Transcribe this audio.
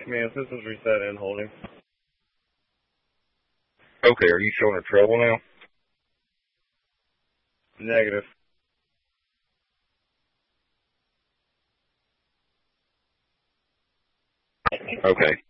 Command, systems reset and holding. Okay, are you showing a trouble now? Negative. Okay.